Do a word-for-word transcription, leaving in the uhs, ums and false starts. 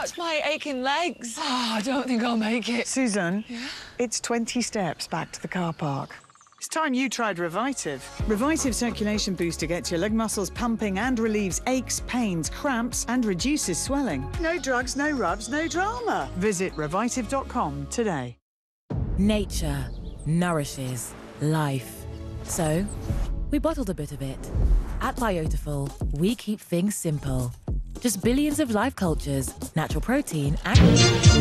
out. My aching legs. Oh, I don't think I'll make it. Susan, Yeah? it's twenty steps back to the car park. It's time you tried Revitive. Revitive Circulation Booster gets your leg muscles pumping and relieves aches, pains, cramps, and reduces swelling. No drugs, no rubs, no drama. Visit revitive dot com today. Nature nourishes life. So, we bottled a bit of it. At Biotiful, we keep things simple. Just billions of life cultures, natural protein, and